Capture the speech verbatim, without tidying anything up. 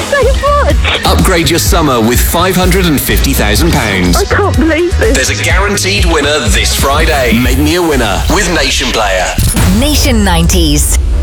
so much. Upgrade your summer with five hundred fifty thousand pounds. I can't believe this. There's a guaranteed winner this Friday. Make me a winner with Nation Player. Nation nineties.